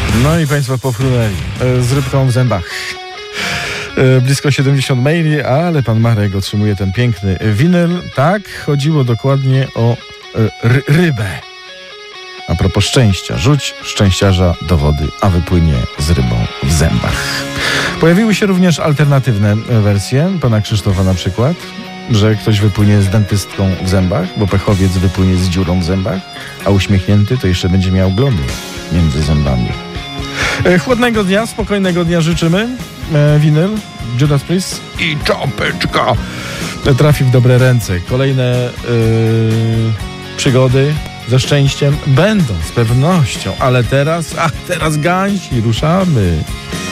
No i Państwo pofrunęli z rybką w zębach. Blisko 70 maili, ale pan Marek otrzymuje ten piękny winyl. Tak, chodziło dokładnie o rybę. A propos szczęścia, rzuć szczęściarza do wody, a wypłynie z rybą w zębach. Pojawiły się również alternatywne wersje, pana Krzysztofa na przykład, że ktoś wypłynie z dentystką w zębach, bo pechowiec wypłynie z dziurą w zębach, a uśmiechnięty to jeszcze będzie miał glony między zębami. Chłodnego dnia, spokojnego dnia życzymy. Winyl, Judas Priest i czapeczka trafi w dobre ręce. Kolejne przygody ze szczęściem będą z pewnością, ale teraz gęsi, ruszamy.